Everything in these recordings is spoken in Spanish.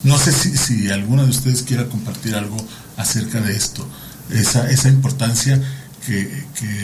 No sé si alguno de ustedes quiera compartir algo acerca de esto, esa importancia que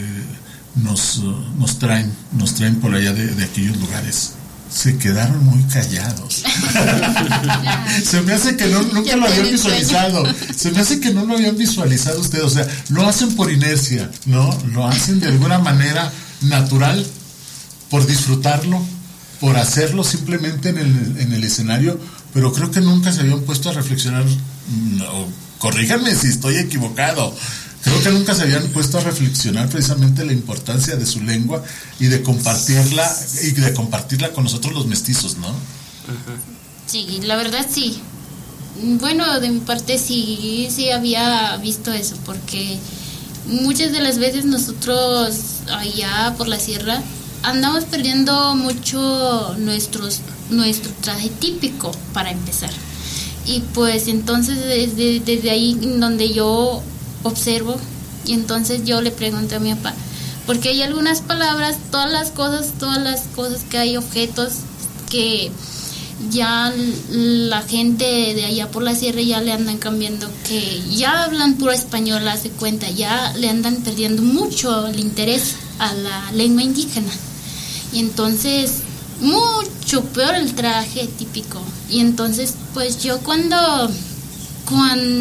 nos traen por allá de aquellos lugares. Se quedaron muy callados. Se me hace que nunca lo habían visualizado. Se me hace que no lo habían visualizado ustedes. O sea, lo hacen por inercia, ¿no? Lo hacen de alguna manera natural, por disfrutarlo, por hacerlo simplemente en el escenario, pero creo que nunca se habían puesto a reflexionar. No, corríjanme si estoy equivocado. Creo que nunca se habían puesto a reflexionar precisamente la importancia de su lengua y de compartirla con nosotros los mestizos, ¿no? Sí, la verdad sí. Bueno, de mi parte sí había visto eso, porque muchas de las veces nosotros allá por la sierra andamos perdiendo mucho nuestro traje típico para empezar. Y pues entonces desde ahí donde yo observo, y entonces yo le pregunto a mi papá, porque hay algunas palabras, todas las cosas que hay, objetos que ya la gente de allá por la sierra ya le andan cambiando, que ya hablan puro español, hace cuenta, ya le andan perdiendo mucho el interés a la lengua indígena, y entonces mucho peor el traje típico. Y entonces pues yo cuando